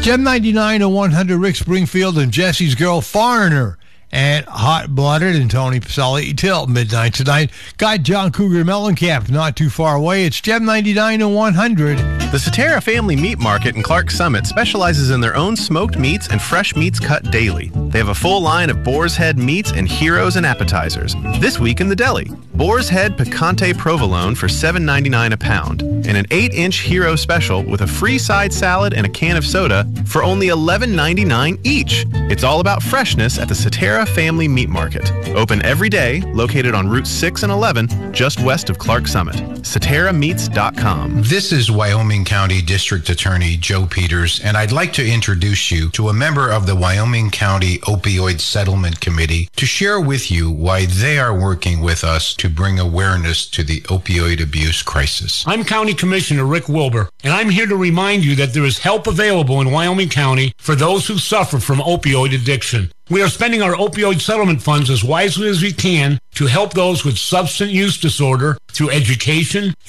Gem 99 to 100, Rick Springfield and Jesse's Girl Foreigner. And Hot Blooded and Tony Pacelli till midnight tonight. Got John Cougar Mellencamp not too far away. It's Gem 99 to 100. The Cetera Family Meat Market in Clark Summit specializes in their own smoked meats and fresh meats cut daily. They have a full line of boar's head meats and heroes and appetizers. This week in the deli, boar's head picante provolone for $7.99 a pound, and an 8-inch hero special with a free side salad and a can of soda for only $11.99 each. It's all about freshness at the Cetera Family Meat Market. Open every day, located on Routes 6 and 11, just west of Clark Summit. CeteraMeats.com. This is Wyoming County District Attorney Joe Peters, and I'd like to introduce you to a member of the Wyoming County Opioid Settlement Committee to share with you why they are working with us to bring awareness to the opioid abuse crisis. I'm County Commissioner Rick Wilbur, and I'm here to remind you that there is help available in Wyoming County for those who suffer from opioid addiction. We are spending our opioid settlement funds as wisely as we can to help those with substance use disorder through education,